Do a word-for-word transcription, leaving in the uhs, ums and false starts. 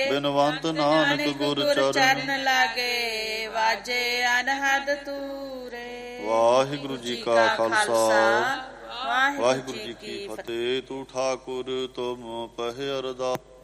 ਬਿਨਵੰਤ ਨਾਨਕ ਗੁਰ ਚਰਨ ਲਾਗੇ, ਵਾਜੇ ਅਨਹਦ ਤੂਰੇ। ਵਾਹਿਗੁਰੂ ਜੀ ਕਾ ਖਾਲਸਾ, ਵਾਹਿਗੁਰੂ ਜੀ ਕੀ ਫਤਿਹ। ਤੂੰ ਠਾਕੁਰ ਤੁਮ ਪਹਿ ਅਰਦਾਸ।